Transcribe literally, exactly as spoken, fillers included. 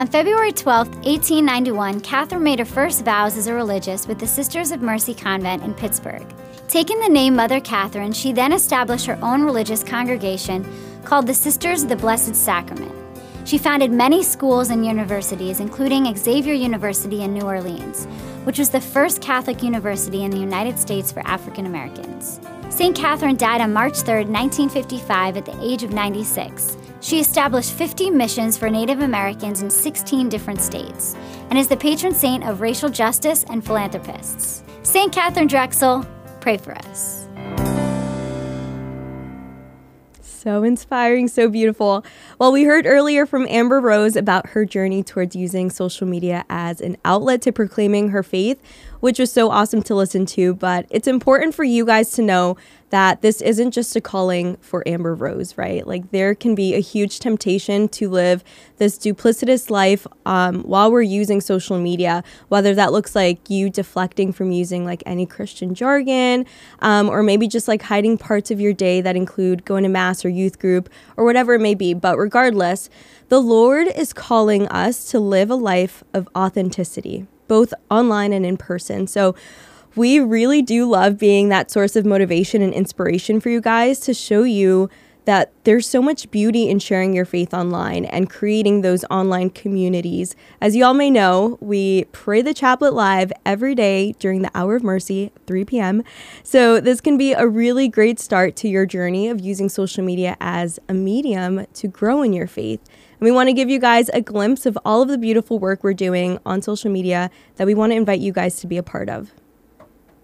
On February twelfth, eighteen ninety-one, Catherine made her first vows as a religious with the Sisters of Mercy Convent in Pittsburgh. Taking the name Mother Catherine, she then established her own religious congregation called the Sisters of the Blessed Sacrament. She founded many schools and universities, including Xavier University in New Orleans, which was the first Catholic university in the United States for African Americans. Saint Catherine died on March third, nineteen fifty-five, at the age of ninety-six. She established fifty missions for Native Americans in sixteen different states, and is the patron saint of racial justice and philanthropists. Saint Catherine Drexel, pray for us. So inspiring, so beautiful. Well, we heard earlier from Amber Rose about her journey towards using social media as an outlet to proclaiming her faith, which was so awesome to listen to. But it's important for you guys to know that this isn't just a calling for Amber Rose, right? Like, there can be a huge temptation to live this duplicitous life um, while we're using social media, whether that looks like you deflecting from using like any Christian jargon, um, or maybe just like hiding parts of your day that include going to mass or youth group or whatever it may be. But regardless, the Lord is calling us to live a life of authenticity, both online and in person. So we really do love being that source of motivation and inspiration for you guys to show you that there's so much beauty in sharing your faith online and creating those online communities. As you all may know, we pray the chaplet live every day during the Hour of Mercy, three p.m. So this can be a really great start to your journey of using social media as a medium to grow in your faith. And we want to give you guys a glimpse of all of the beautiful work we're doing on social media that we want to invite you guys to be a part of.